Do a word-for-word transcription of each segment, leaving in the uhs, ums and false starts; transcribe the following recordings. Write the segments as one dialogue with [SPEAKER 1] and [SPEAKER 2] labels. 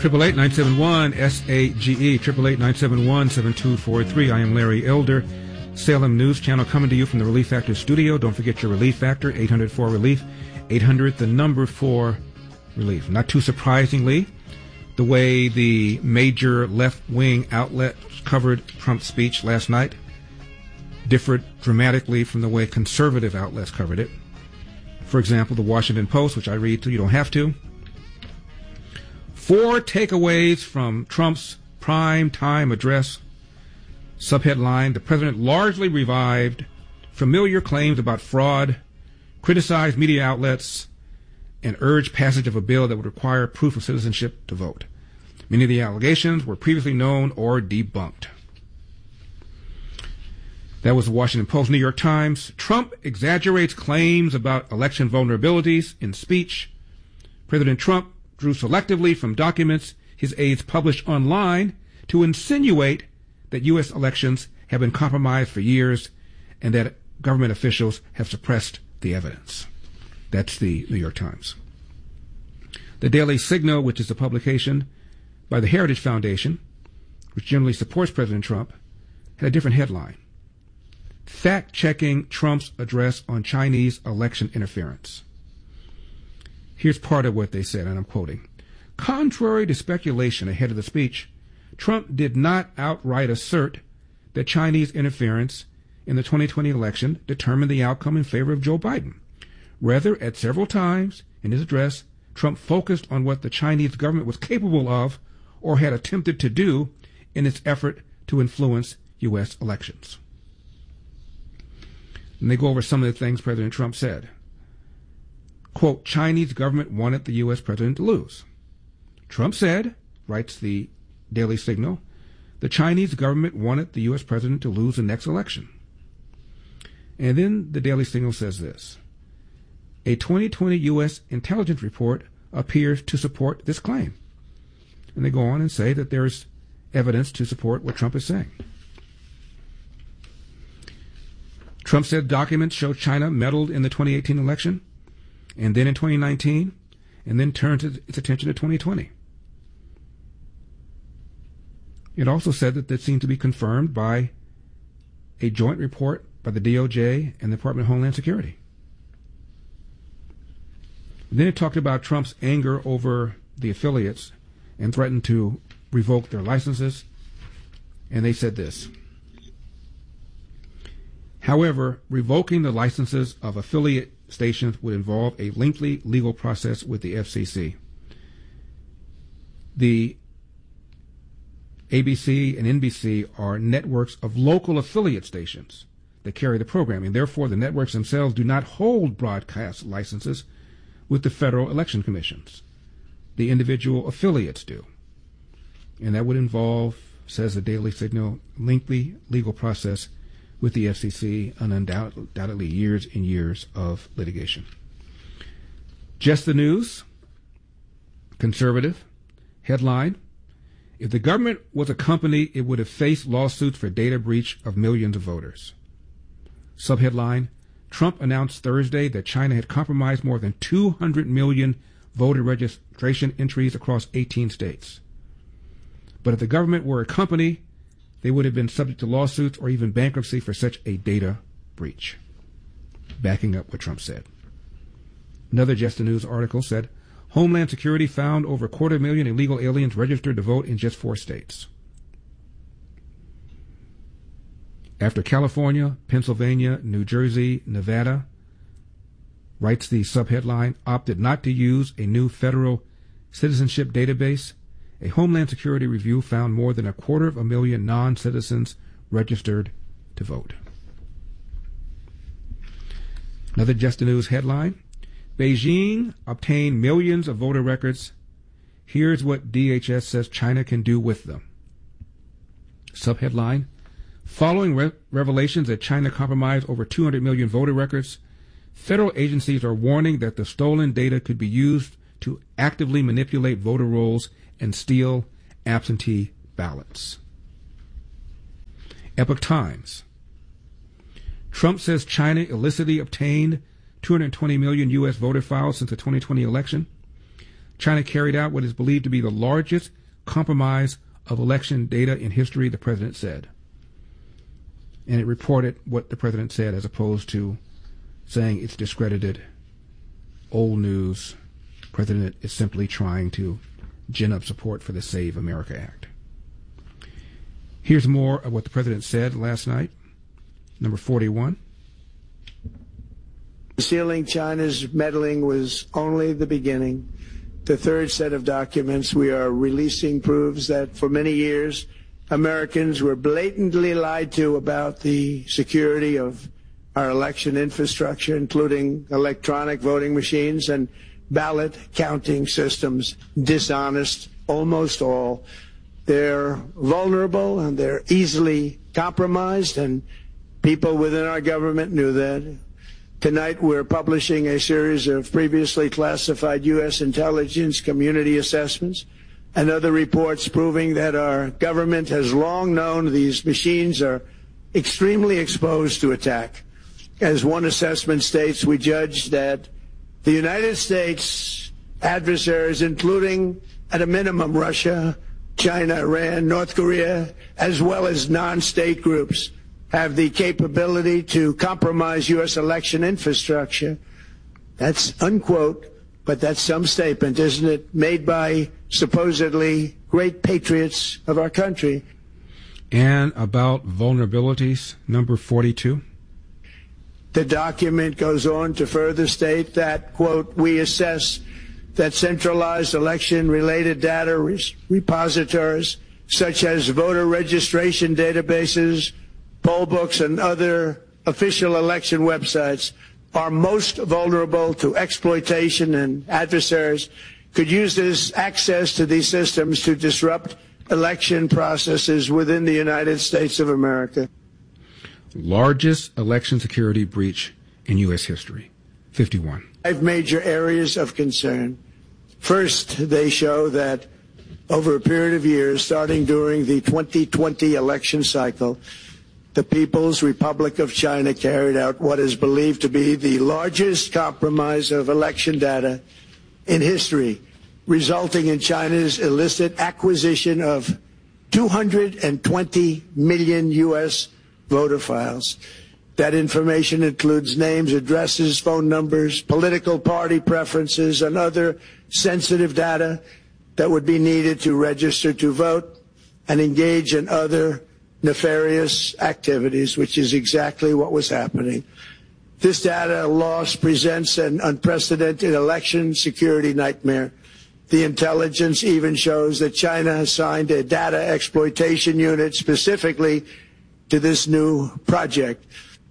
[SPEAKER 1] Triple eight nine seven one S A G E. Triple eight nine seven one seven two four three. I am Larry Elder. Salem News Channel coming to you from the Relief Factor studio. Don't forget your Relief Factor, eight hundred four relief, eight hundred the number four relief. Not too surprisingly, the way the major left-wing outlets covered Trump's speech last night differed dramatically from the way conservative outlets covered it. For example, the Washington Post, which I read so you don't have to. Four takeaways from Trump's prime time address. Subheadline: the president largely revived familiar claims about fraud, criticized media outlets, and urged passage of a bill that would require proof of citizenship to vote. Many of the allegations were previously known or debunked. That was the Washington Post. New York Times: Trump exaggerates claims about election vulnerabilities in speech. President Trump drew selectively from documents his aides published online to insinuate that U S elections have been compromised for years and that government officials have suppressed the evidence. That's the New York Times. The Daily Signal, which is a publication by the Heritage Foundation, which generally supports President Trump, had a different headline: Fact-checking Trump's address on Chinese election interference. Here's part of what they said, and I'm quoting. Contrary to speculation ahead of the speech, Trump did not outright assert that Chinese interference in the twenty twenty election determined the outcome in favor of Joe Biden. Rather, at several times in his address, Trump focused on what the Chinese government was capable of or had attempted to do in its effort to influence U S elections. And they go over some of the things President Trump said. Quote, Chinese government wanted the U S president to lose. Trump said, writes the Daily Signal, the Chinese government wanted the U S president to lose the next election. And then the Daily Signal says this: a twenty twenty U S intelligence report appears to support this claim. And they go on and say that there's evidence to support what Trump is saying. Trump said documents show China meddled in the twenty eighteen election, and then in twenty nineteen, and then turned its attention to twenty twenty. It also said that that seemed to be confirmed by a joint report by the D O J and the Department of Homeland Security. Then it talked about Trump's anger over the affiliates and threatened to revoke their licenses, and they said this: however, revoking the licenses of affiliate stations would involve a lengthy legal process with the F C C. The A B C and N B C are networks of local affiliate stations that carry the programming. Therefore, the networks themselves do not hold broadcast licenses with the federal election commissions. The individual affiliates do. And that would involve, says the Daily Signal, lengthy legal process with the F C C and undoubtedly years and years of litigation. Just the News, conservative, headline: if the government was a company, it would have faced lawsuits for data breach of millions of voters. Subheadline: Trump announced Thursday that China had compromised more than two hundred million voter registration entries across eighteen states. But if the government were a company, they would have been subject to lawsuits or even bankruptcy for such a data breach. Backing up what Trump said. Another Just the News article said, Homeland Security found over a quarter million illegal aliens registered to vote in just four states. After California, Pennsylvania, New Jersey, Nevada, writes the subheadline, opted not to use a new federal citizenship database, a Homeland Security review found more than a quarter of a million non-citizens registered to vote. Another Just the News headline, Beijing obtained millions of voter records. Here's what D H S says China can do with them. Subheadline, following re- revelations that China compromised over two hundred million voter records, federal agencies are warning that the stolen data could be used to actively manipulate voter rolls and steal absentee ballots. Epoch Times. Trump says China illicitly obtained two hundred twenty million U S voter files since the twenty twenty election. China carried out what is believed to be the largest compromise of election data in history, the president said. And it reported what the president said as opposed to saying it's discredited, old news. The president is simply trying to gin up support for the Save America Act. Here's more of what the president said last night. Number forty-one.
[SPEAKER 2] Concealing China's meddling was only the beginning. The third set of documents we are releasing proves that for many years, Americans were blatantly lied to about the security of our election infrastructure, including electronic voting machines and ballot counting systems. Dishonest, almost all. They're vulnerable and they're easily compromised, and people within our government knew that. Tonight, we're publishing a series of previously classified U S intelligence community assessments and other reports proving that our government has long known these machines are extremely exposed to attack. As one assessment states, we judge that the United States adversaries, including at a minimum Russia, China, Iran, North Korea, as well as non-state groups, have the capability to compromise U S election infrastructure. That's unquote, but that's some statement, isn't it, made by supposedly great patriots of our country.
[SPEAKER 1] And about vulnerabilities, number forty-two.
[SPEAKER 2] The document goes on to further state that, quote, we assess that centralized election-related data repositories, such as voter registration databases, poll books, and other official election websites, are most vulnerable to exploitation, and adversaries could use this access to these systems to disrupt election processes within the United States of America.
[SPEAKER 1] Largest election security breach in U S history. fifty-one.
[SPEAKER 2] Five major areas of concern. First, they show that over a period of years, starting during the twenty twenty election cycle, the People's Republic of China carried out what is believed to be the largest compromise of election data in history, resulting in China's illicit acquisition of two hundred twenty million U S voter files. That information includes names, addresses, phone numbers, political party preferences, and other sensitive data that would be needed to register to vote and engage in other nefarious activities, which is exactly what was happening. This data loss presents an unprecedented election security nightmare. The intelligence even shows that China has signed a data exploitation unit specifically to this new project.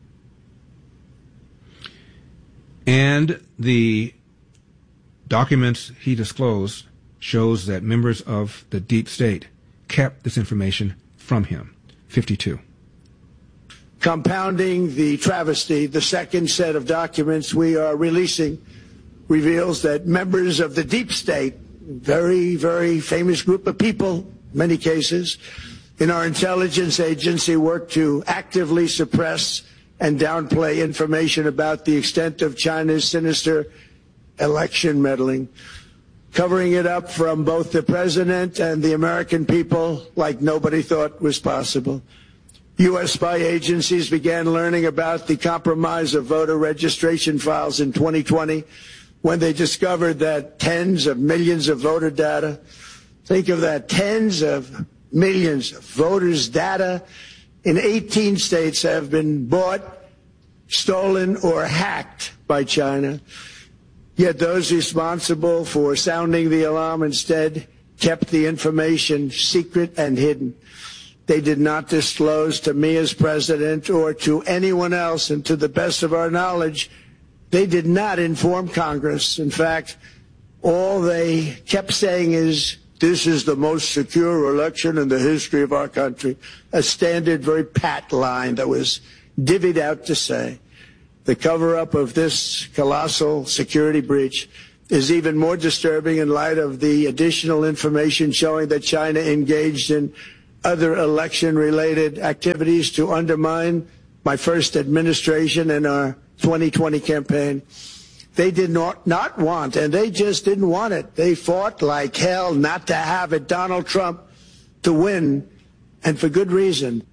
[SPEAKER 1] And the documents he disclosed shows that members of the deep state kept this information from him. fifty-two.
[SPEAKER 2] Compounding the travesty, the second set of documents we are releasing reveals that members of the deep state, very, very famous group of people, many cases, in our intelligence agency work to actively suppress and downplay information about the extent of China's sinister election meddling, covering it up from both the president and the American people like nobody thought was possible. U S spy agencies began learning about the compromise of voter registration files in twenty twenty when they discovered that tens of millions of voter data, think of that, tens of millions of voters' data in eighteen states have been bought, stolen, or hacked by China. Yet those responsible for sounding the alarm instead kept the information secret and hidden. They did not disclose to me as president or to anyone else, and to the best of our knowledge, they did not inform Congress. In fact, all they kept saying is, this is the most secure election in the history of our country, a standard, very pat line that was divvied out to say. The cover-up of this colossal security breach is even more disturbing in light of the additional information showing that China engaged in other election-related activities to undermine my first administration and our twenty twenty campaign. they did not, not want, and they just didn't want it. They fought like hell not to have it, Donald Trump, to win, and for good reason.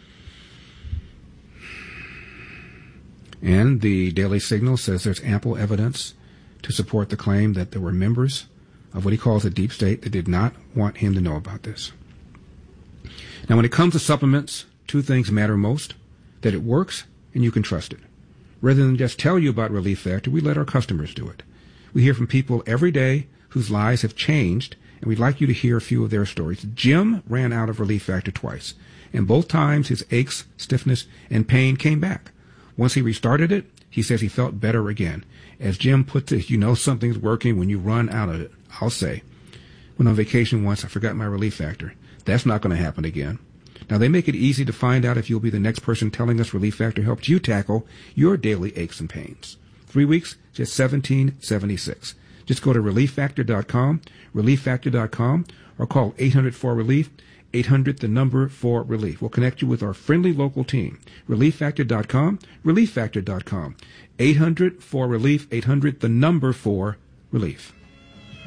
[SPEAKER 1] And the Daily Signal says there's ample evidence to support the claim that there were members of what he calls the deep state that did not want him to know about this. Now, when it comes to supplements, two things matter most: that it works and you can trust it. Rather than just tell you about Relief Factor, we let our customers do it. We hear from people every day whose lives have changed, and we'd like you to hear a few of their stories. Jim ran out of Relief Factor twice, and both times his aches, stiffness, and pain came back. Once he restarted it, he says he felt better again. As Jim puts it, you know something's working when you run out of it. I'll say, went on vacation once, I forgot my Relief Factor. That's not going to happen again. Now, they make it easy to find out if you'll be the next person telling us Relief Factor helped you tackle your daily aches and pains. Three weeks, just seventeen seventy-six. Just go to relief factor dot com, relief factor dot com, or call eight hundred four relief, eight hundred the number four relief. We'll connect you with our friendly local team. relief factor dot com, relief factor dot com, eight hundred four relief, eight hundred the number four relief.